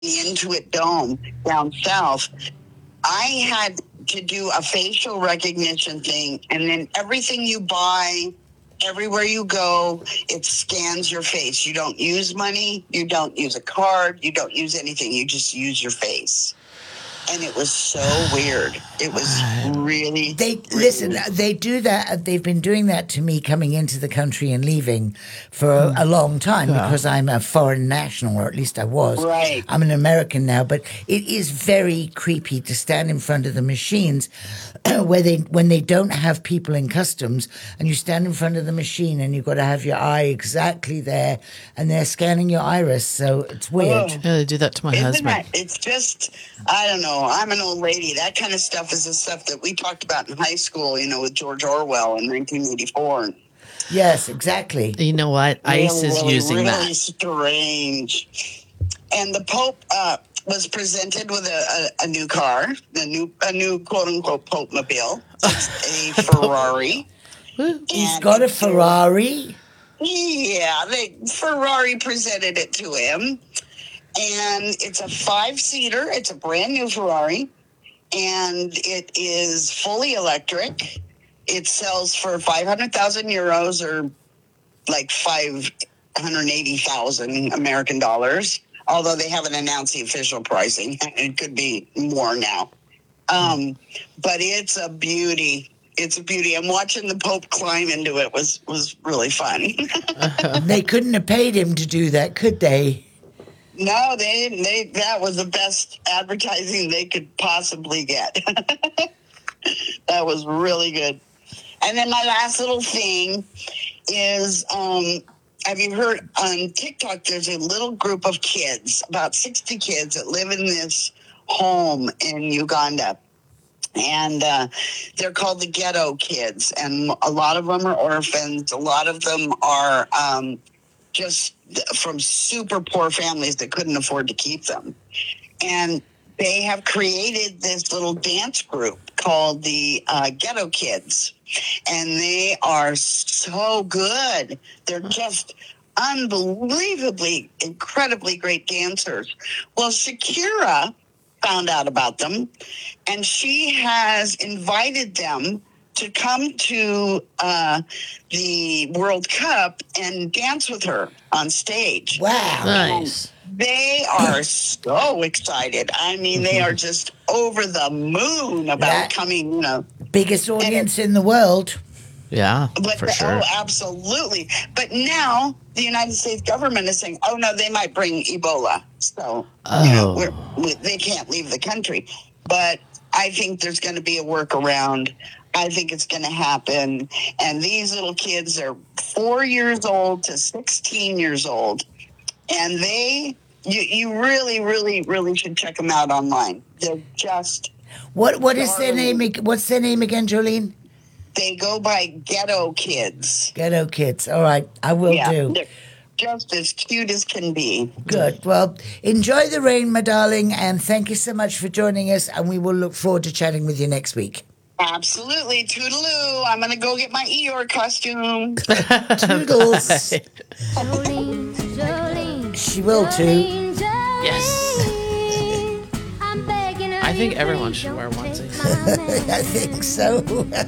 the Intuit Dome down south, I had to do a facial recognition thing, and then everything you buy, everywhere you go, it scans your face. You don't use money, you don't use a card, you don't use anything. You just use your face. And it was so weird. It was really. They do that. They've been doing that to me coming into the country and leaving for a long time because I'm a foreign national, or at least I was. Right. I'm an American now, but it is very creepy to stand in front of the machines when they don't have people in customs, and you stand in front of the machine and you've got to have your eye exactly there, and they're scanning your iris. So it's weird. Yeah, they do that to my husband. It's just, I don't know. I'm an old lady. That kind of stuff is the stuff that we talked about in high school, with George Orwell in 1984. Yes, exactly. You know what? ICE is using that. Really strange. And the Pope was presented with a new car, a new quote unquote Pope mobile. It's a Ferrari. He's got a Ferrari. Yeah, Ferrari presented it to him. And it's a 5-seater. It's a brand new Ferrari. And it is fully electric. It sells for 500,000 euros, or like 580,000 American dollars. Although they haven't announced the official pricing. It could be more now. But it's a beauty. It's a beauty. And watching the Pope climb into it was really fun. They couldn't have paid him to do that, could they? No, they didn't. That was the best advertising they could possibly get. That was really good. And then my last little thing is, have you heard on TikTok, there's a little group of kids, about 60 kids that live in this home in Uganda. And they're called the Ghetto Kids. And a lot of them are orphans. A lot of them are just from super poor families that couldn't afford to keep them. And they have created this little dance group called the Ghetto Kids. And they are so good. They're just unbelievably, incredibly great dancers. Well, Shakira found out about them, and she has invited them to come to the World Cup and dance with her on stage. Wow. Nice. They are so excited. I mean, they are just over the moon about coming, Biggest audience in the world. Yeah, for sure. Oh, absolutely. But now the United States government is saying, oh, no, they might bring Ebola. So they can't leave the country. But I think there's going to be a workaround. I think it's going to happen. And these little kids are 4 years old to 16 years old. And you really, really, really should check them out online. They're just... What is their name? What's their name again, Jolene? They go by Ghetto Kids. Ghetto Kids. All right, I will do. They're just as cute as can be. Good. Well, enjoy the rain, my darling, and thank you so much for joining us, and we will look forward to chatting with you next week. Absolutely. Toodaloo. I'm going to go get my Eeyore costume. Toodles. Jolene, Jolene, She will too. Yes. I'm begging her, I think everyone should wear onesies. I think so.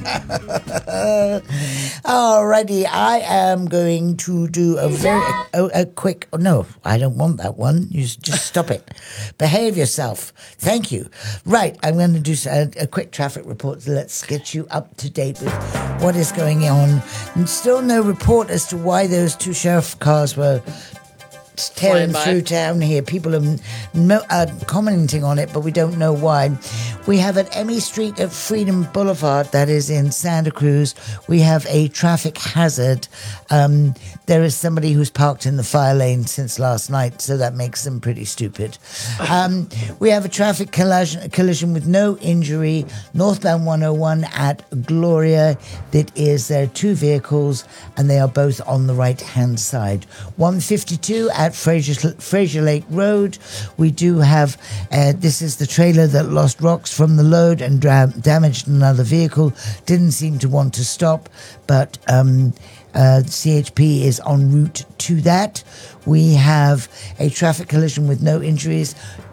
Alrighty, I am going to do a quick. No, I don't want that one. You just stop it. Behave yourself. Thank you. Right, I'm going to do a quick traffic report. Let's get you up to date with what is going on. And still no report as to why those two sheriff cars were tearing through town here. People are commenting on it, but we don't know why. We have at Emmy Street at Freedom Boulevard, that is in Santa Cruz, we have a traffic hazard. There is somebody who's parked in the fire lane since last night, so that makes them pretty stupid. We have a traffic collision with no injury, northbound 101 at Gloria. That is, there are two vehicles, and they are both on the right-hand side. 152 at at Fraser Lake Road. We do have, this is the trailer that lost rocks from the load and damaged another vehicle. Didn't seem to want to stop, but CHP is en route to that. We have a traffic collision with no injuries